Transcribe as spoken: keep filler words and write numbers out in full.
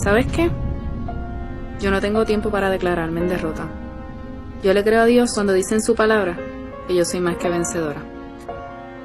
¿Sabes qué? Yo no tengo tiempo para declararme en derrota. Yo le creo a Dios cuando dice en su palabra que yo soy más que vencedora.